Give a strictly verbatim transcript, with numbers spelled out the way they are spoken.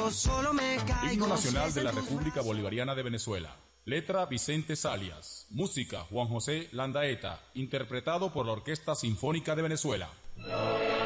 yo solo me caigo. Himno Nacional de la República Bolivariana de Venezuela. Letra Vicente Salias. Música Juan José Landaeta. Interpretado por la Orquesta Sinfónica de Venezuela.